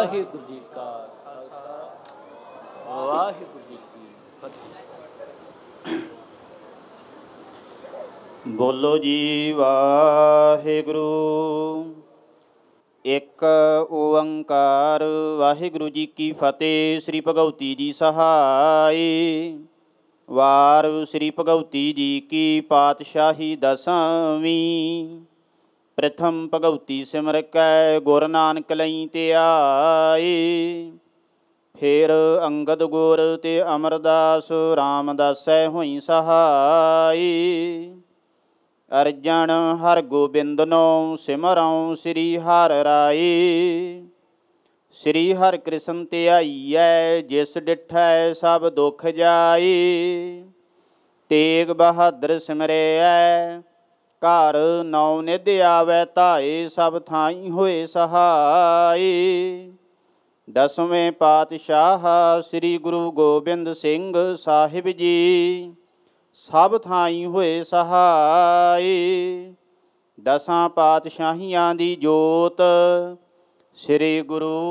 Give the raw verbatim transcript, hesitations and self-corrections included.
ਵਾਹਿਗੁਰੂ ਜੀ ਕਾ ਖਾਲਸਾ ਵਾਹਿਗੁਰੂ ਜੀ ਕੀ ਫਤਿਹ। ਬੋਲੋ ਜੀ ਵਾਹਿਗੁਰੂ। ਇੱਕ ਓੰਕਾਰ ਵਾਹਿਗੁਰੂ ਜੀ ਕੀ ਫਤਿਹ। ਸ੍ਰੀ ਭਗਉਤੀ ਜੀ ਸਹਾਈ। ਵਾਰ ਸ੍ਰੀ ਭਗਉਤੀ ਜੀ ਕੀ ਪਾਤਸ਼ਾਹੀ ਦਸਵੀਂ। ਪ੍ਰਥਮ ਭਗਉਤੀ ਸਿਮਰ ਕੈ ਗੁਰ ਨਾਨਕ ਲਈ ਧਿਆਏ। ਫਿਰ ਅੰਗਦ ਗੁਰ ਤੇ ਅਮਰਦਾਸ ਰਾਮਦਾਸੈ ਹੋਈ ਸਹਾਈ। ਅਰਜਨ ਹਰ ਗੋਬਿੰਦਨੋ ਸਿਮਰਉ ਸ੍ਰੀ ਹਰਿ ਰਾਏ। ਸ੍ਰੀ ਹਰਿ ਕ੍ਰਿਸ਼ਨ ਧਿਆਈਐ ਜਿਸ ਡਿਠੈ ਸਭ ਦੁਖ ਜਾਏ। ਤੇਗ ਬਹਾਦਰ ਸਿਮਰਿਐ ਘਰ ਨੌ ਨਿਧ ਆਵੈ ਧਾਏ। ਸਭ ਥਾਈ ਹੋਏ ਸਹਾਈ। ਦਸਵੇਂ ਪਾਤਸ਼ਾਹ ਸ੍ਰੀ ਗੁਰੂ ਗੋਬਿੰਦ ਸਿੰਘ ਸਾਹਿਬ ਜੀ ਸਭ ਥਾਈ ਹੋਏ ਸਹਾਈ। ਦਸਾਂ ਪਾਤਸ਼ਾਹੀਆਂ ਦੀ ਜੋਤ ਸ੍ਰੀ ਗੁਰੂ